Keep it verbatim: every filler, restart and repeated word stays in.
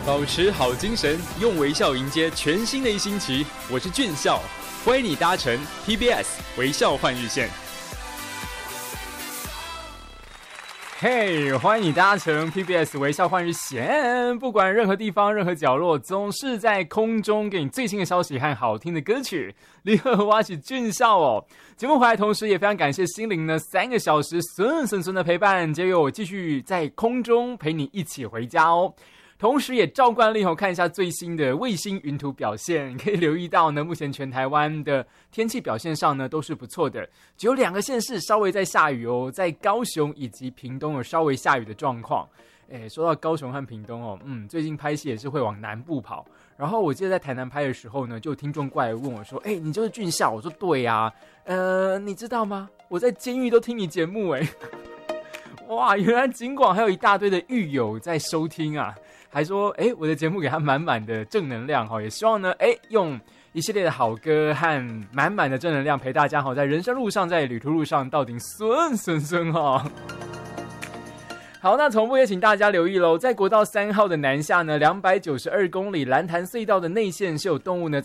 保持好精神，用微笑迎接全新的一星期。我是俊孝，欢迎你搭乘 P B S 微笑换日线。 嘿、hey, 欢迎你搭乘 P B S 微笑换日线，不管任何地方、任何角落，总是在空中给你最新的消息和好听的歌曲。你好，我是俊孝哦。节目回来同时，也非常感谢心灵呢三个小时顺顺顺的陪伴，结果我继续在空中陪你一起回家哦。同时也照惯例看一下最新的卫星云图表现，可以留意到呢，目前全台湾的天气表现上呢都是不错的，只有两个县市稍微在下雨哦，在高雄以及屏东有稍微下雨的状况。诶，说到高雄和屏东哦，嗯，最近拍戏也是会往南部跑。然后我记得在台南拍的时候呢，就有听众过来问我说：“哎，你就是俊孝？”我说：“对啊。”呃，你知道吗？我在监狱都听你节目哎。哇，原来警广还有一大堆的狱友在收听啊！还说，哎，我的节目给他满满的正能量哈，也希望呢，哎，用一系列的好歌和满满的正能量陪大家哈，在人生路上，在旅途路上到底顺顺顺哈。好，那同步也请大家留意喽，在国道三号的南下呢，两百九十二公里蓝潭隧道的内线是有动物呢在